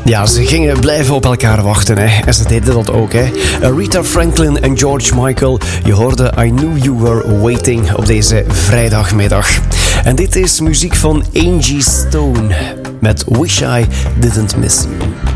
Ja, ze gingen blijven op elkaar wachten, hè. En ze deden dat ook, hè. Aretha Franklin en George Michael. Je hoorde I Knew You Were Waiting op deze vrijdagmiddag. En dit is muziek van Angie Stone met Wish I Didn't Miss You.